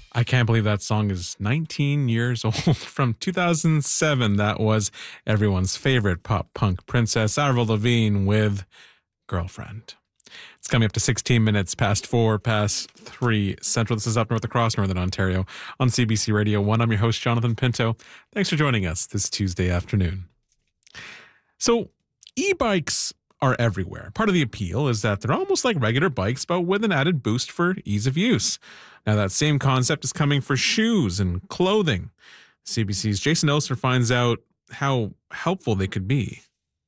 I can't believe that song is 19 years old. From 2007. That was everyone's favorite pop punk princess, Avril Lavigne, with Girlfriend. It's coming up to 16 minutes past 3 Central. This is Up North across Northern Ontario on CBC Radio 1. I'm your host, Jonathan Pinto. Thanks for joining us this Tuesday afternoon. So, e-bikes are everywhere. Part of the appeal is that they're almost like regular bikes, but with an added boost for ease of use. Now, that same concept is coming for shoes and clothing. CBC's Jason Osler finds out how helpful they could be.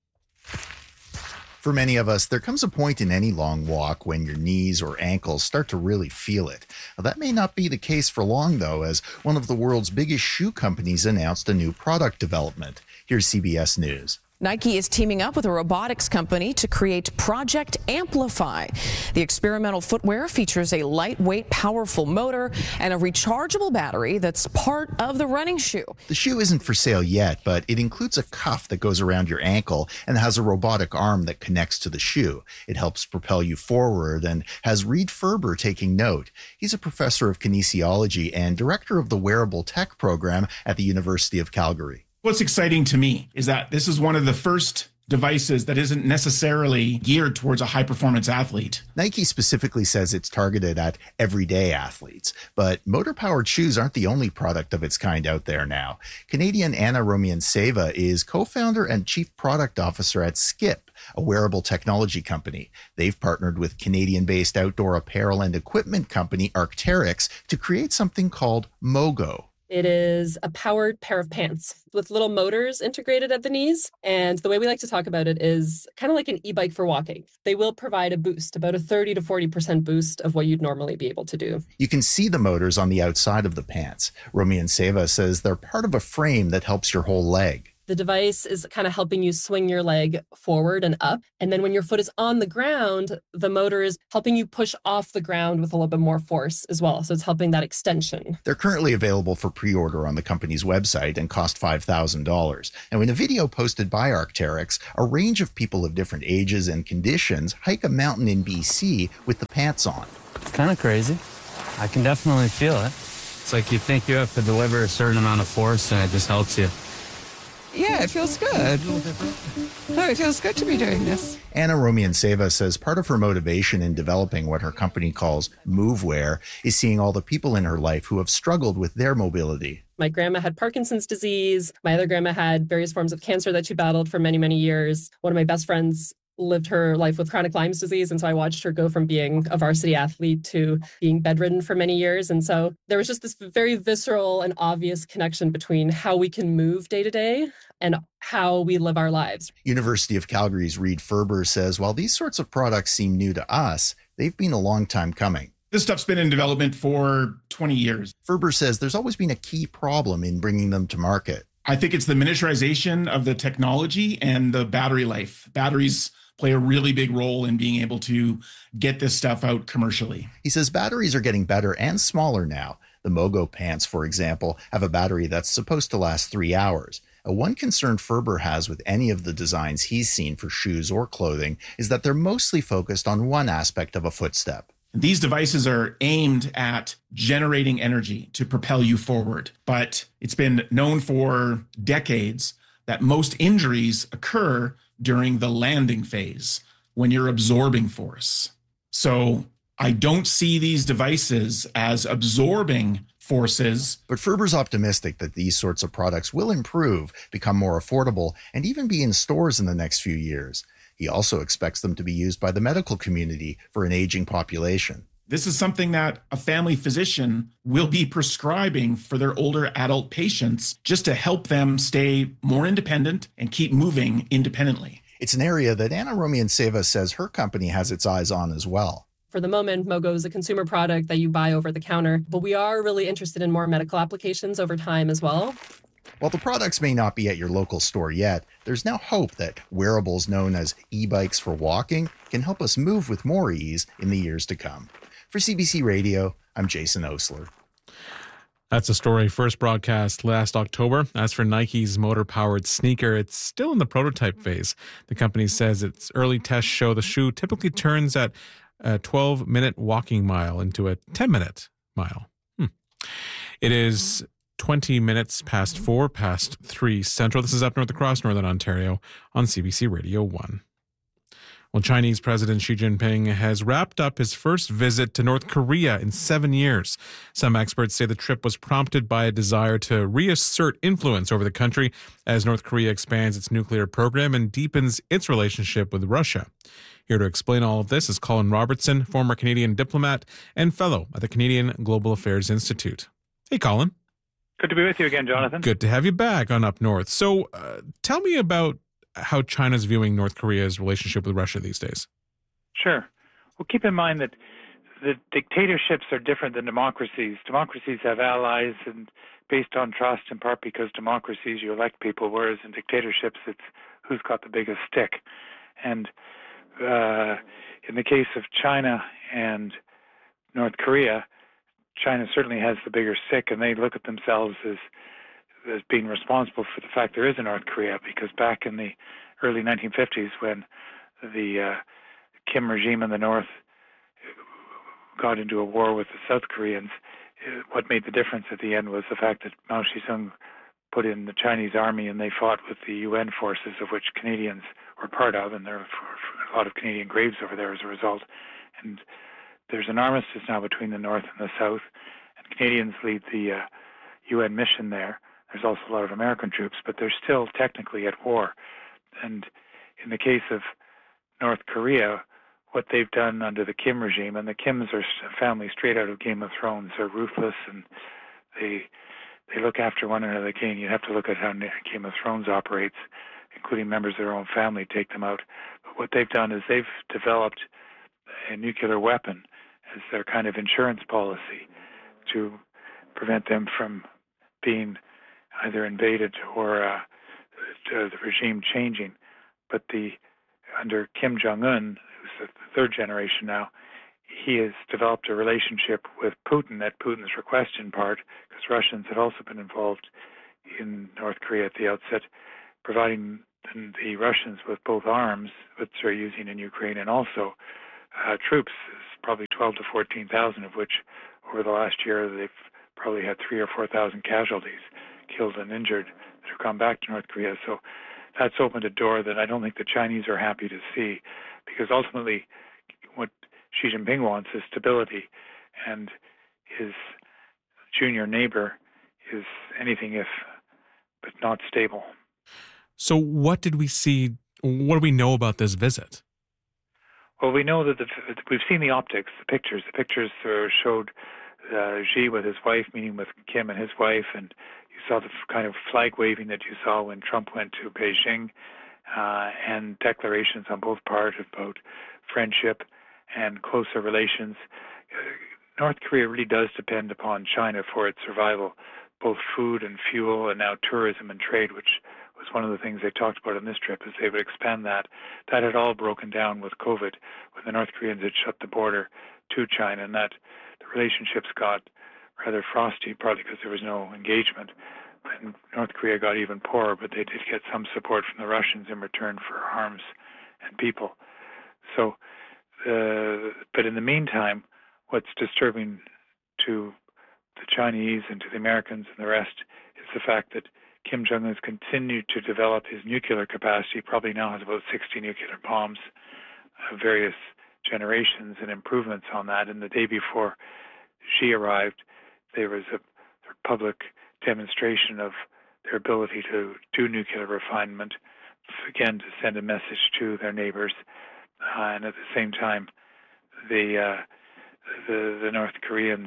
For many of us, there comes a point in any long walk when your knees or ankles start to really feel it. Now, that may not be the case for long, though, as one of the world's biggest shoe companies announced a new product development. Here's CBS News. Nike is teaming up with a robotics company to create Project Amplify. The experimental footwear features a lightweight, powerful motor and a rechargeable battery that's part of the running shoe. The shoe isn't for sale yet, but it includes a cuff that goes around your ankle and has a robotic arm that connects to the shoe. It helps propel you forward and has Reid Ferber taking note. He's a professor of kinesiology and director of the Wearable Tech program at the University of Calgary. What's exciting to me is that this is one of the first devices that isn't necessarily geared towards a high-performance athlete. Nike specifically says it's targeted at everyday athletes, but motor-powered shoes aren't the only product of its kind out there now. Canadian Anna Romianseva is co-founder and chief product officer at Skip, a wearable technology company. They've partnered with Canadian-based outdoor apparel and equipment company Arc'teryx to create something called Mogo. It is a powered pair of pants with little motors integrated at the knees. And the way we like to talk about it is kind of like an e-bike for walking. They will provide a boost, about a 30 to 40% boost of what you'd normally be able to do. You can see the motors on the outside of the pants. Romianseva says they're part of a frame that helps your whole leg. The device is kind of helping you swing your leg forward and up. And then when your foot is on the ground, the motor is helping you push off the ground with a little bit more force as well. So it's helping that extension. They're currently available for pre-order on the company's website and cost $5,000. Now, in a video posted by Arc'teryx, a range of people of different ages and conditions hike a mountain in BC with the pants on. It's kind of crazy. I can definitely feel it. It's like you think you have to deliver a certain amount of force and it just helps you. Yeah, it feels good. No, it feels good to be doing this. Anna Romianseva says part of her motivation in developing what her company calls MoveWear is seeing all the people in her life who have struggled with their mobility. My grandma had Parkinson's disease. My other grandma had various forms of cancer that she battled for many, many years. One of my best friends lived her life with chronic Lyme's disease. And so I watched her go from being a varsity athlete to being bedridden for many years. And so there was just this very visceral and obvious connection between how we can move day to day and how we live our lives. University of Calgary's Reid Ferber says while these sorts of products seem new to us, they've been a long time coming. This stuff's been in development for 20 years. Ferber says there's always been a key problem in bringing them to market. I think it's the miniaturization of the technology and the battery life. Batteries play a really big role in being able to get this stuff out commercially. He says batteries are getting better and smaller now. The Mogo pants, for example, have a battery that's supposed to last 3 hours. One concern Ferber has with any of the designs he's seen for shoes or clothing is that they're mostly focused on one aspect of a footstep. These devices are aimed at generating energy to propel you forward. But it's been known for decades that most injuries occur during the landing phase when you're absorbing force. So I don't see these devices as absorbing forces. But Ferber's optimistic that these sorts of products will improve, become more affordable, and even be in stores in the next few years. He also expects them to be used by the medical community for an aging population. This is something that a family physician will be prescribing for their older adult patients just to help them stay more independent and keep moving independently. It's an area that Anna Romianseva says her company has its eyes on as well. For the moment, Mogo is a consumer product that you buy over the counter, but we are really interested in more medical applications over time as well. While the products may not be at your local store yet, there's now hope that wearables known as e-bikes for walking can help us move with more ease in the years to come. For CBC Radio, I'm Jason Osler. That's a story first broadcast last October. As for Nike's motor-powered sneaker, it's still in the prototype phase. The company says its early tests show the shoe typically turns at a 12-minute walking mile into a 10-minute mile. It is 20 minutes past 4, past 3 Central. This is Up North across Northern Ontario on CBC Radio 1. Well, Chinese President Xi Jinping has wrapped up his first visit to North Korea in 7 years. Some experts say the trip was prompted by a desire to reassert influence over the country as North Korea expands its nuclear program and deepens its relationship with Russia. Here to explain all of this is Colin Robertson, former Canadian diplomat and fellow at the Canadian Global Affairs Institute. Hey, Colin. Good to be with you again, Jonathan. Good to have you back on Up North. So tell me about how China's viewing North Korea's relationship with Russia these days. Sure. Well, keep in mind that the dictatorships are different than democracies. Democracies have allies and based on trust, in part because democracies, you elect people, whereas in dictatorships, it's who's got the biggest stick. And in the case of China and North Korea, China certainly has the bigger stick, and they look at themselves as being responsible for the fact there is a North Korea, because back in the early 1950s when the Kim regime in the North got into a war with the South Koreans, what made the difference at the end was the fact that Mao Zedong put in the Chinese army and they fought with the UN forces, of which Canadians were part of, and there are a lot of Canadian graves over there as a result. And there's an armistice now between the North and the South, and Canadians lead the UN mission there. There's also a lot of American troops, but they're still technically at war. And in the case of North Korea, what they've done under the Kim regime, and the Kims are a family straight out of Game of Thrones. They're ruthless, and they look after one another. Again, you have to look at how Game of Thrones operates, including members of their own family take them out. But what they've done is they've developed a nuclear weapon as their kind of insurance policy to prevent them from being either invaded or the regime changing. But under Kim Jong-un, who's the third generation now, he has developed a relationship with Putin at Putin's request in part, because Russians had also been involved in North Korea at the outset, providing the Russians with both arms, which they're using in Ukraine, and also troops, probably 12 to 14,000, of which over the last year they've probably had 3,000 or 4,000 casualties, killed and injured, that have gone back to North Korea. So that's opened a door that I don't think the Chinese are happy to see, because ultimately what Xi Jinping wants is stability, and his junior neighbor is anything but not stable. So what did we see? What do we know about this visit? Well, we know that we've seen the optics, the pictures. The pictures showed Xi with his wife meeting with Kim and his wife, and you saw the kind of flag waving that you saw when Trump went to Beijing, and declarations on both parts about friendship and closer relations. North Korea really does depend upon China for its survival, both food and fuel, and now tourism and trade, which was one of the things they talked about on this trip, is they would expand that. That had all broken down with COVID, when the North Koreans had shut the border to China, and that the relationships got rather frosty, partly because there was no engagement. And North Korea got even poorer, but they did get some support from the Russians in return for arms and people. So, but in the meantime, what's disturbing to the Chinese and to the Americans and the rest is the fact that Kim Jong-un has continued to develop his nuclear capacity, probably now has about 60 nuclear bombs of various generations and improvements on that. And the day before Xi arrived, there was a public demonstration of their ability to do nuclear refinement, again, to send a message to their neighbors. And at the same time, the North Koreans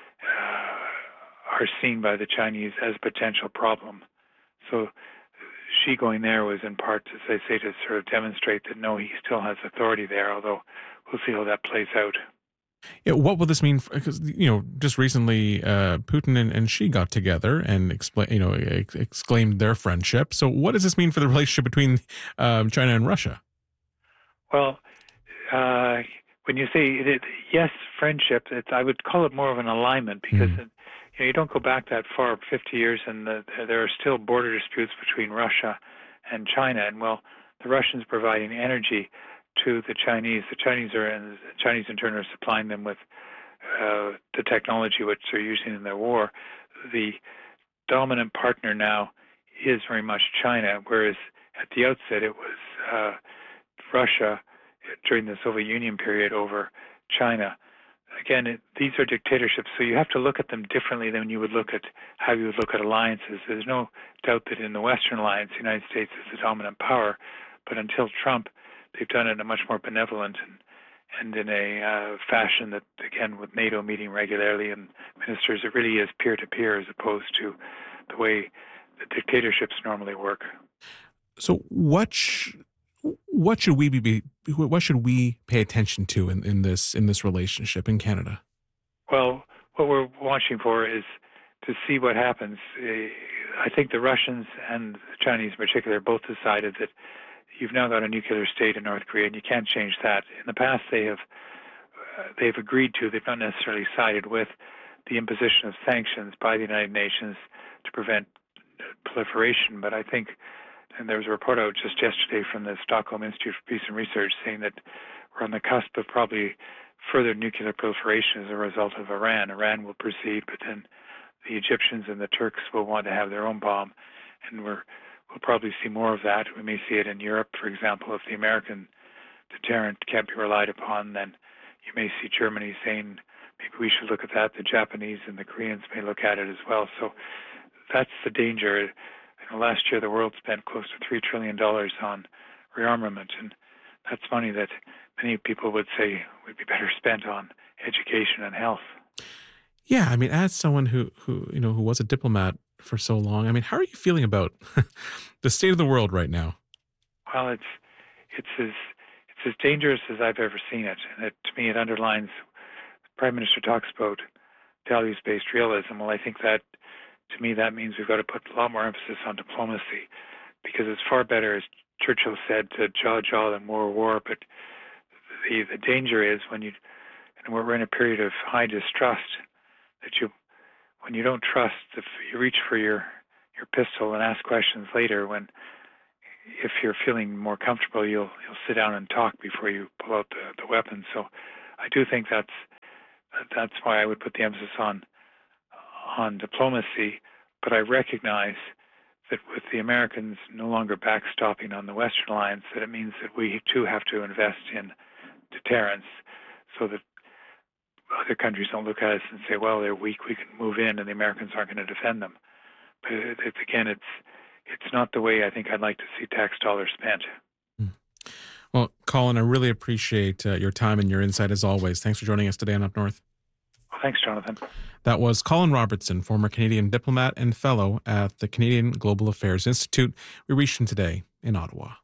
are seen by the Chinese as a potential problem. So Xi going there was in part, as I say, to sort of demonstrate that no, he still has authority there, although we'll see how that plays out. Yeah, what will this mean? Because, just recently Putin and Xi got together and exclaimed their friendship. So what does this mean for the relationship between China and Russia? Well, when you say yes, friendship, I would call it more of an alignment, because you don't go back that far, 50 years, and there are still border disputes between Russia and China. And well, the Russians providing energy to the Chinese. The Chinese in turn are supplying them with the technology which they're using in their war, the dominant partner now is very much China, whereas at the outset it was Russia during the Soviet Union period over China. Again, these are dictatorships, so you have to look at them differently than you would look at how you would look at alliances. There's no doubt that in the Western alliance, the United States is the dominant power, but until Trump, they've done it in a much more benevolent and in a fashion that, again, with NATO meeting regularly and ministers, it really is peer-to-peer as opposed to the way the dictatorships normally work. So what should we pay attention to in this relationship in Canada? Well, what we're watching for is to see what happens. I think the Russians and the Chinese in particular both decided that you've now got a nuclear state in North Korea, and you can't change that. In the past, they've agreed to, they've not necessarily sided with, the imposition of sanctions by the United Nations to prevent proliferation. But I think, and there was a report out just yesterday from the Stockholm Institute for Peace and Research saying that we're on the cusp of probably further nuclear proliferation as a result of Iran. Iran will proceed, but then the Egyptians and the Turks will want to have their own bomb, and we'll probably see more of that. We may see it in Europe, for example. If the American deterrent can't be relied upon, then you may see Germany saying maybe we should look at that. The Japanese and the Koreans may look at it as well. So that's the danger. Last year, the world spent close to $3 trillion on rearmament, and that's money that many people would say would be better spent on education and health. Yeah, I mean, as someone who was a diplomat for so long, I mean, how are you feeling about the state of the world right now? Well, it's as dangerous as I've ever seen it, and to me, it underlines. The Prime Minister talks about values-based realism. Well, I think that, to me, that means we've got to put a lot more emphasis on diplomacy, because it's far better, as Churchill said, to jaw than war. But the danger is when we're in a period of high distrust, that when you don't trust, if you reach for your pistol and ask questions later, if you're feeling more comfortable, you'll sit down and talk before you pull out the weapon. So I do think that's why I would put the emphasis on diplomacy, but I recognize that with the Americans no longer backstopping on the Western alliance, that it means that we too have to invest in deterrence so that other countries don't look at us and say, well, they're weak, we can move in, and the Americans aren't going to defend them. But it's not the way I think I'd like to see tax dollars spent. Well, Colin, I really appreciate your time and your insight as always. Thanks for joining us today on Up North. Well, thanks, Jonathan. That was Colin Robertson, former Canadian diplomat and fellow at the Canadian Global Affairs Institute. We reached him today in Ottawa.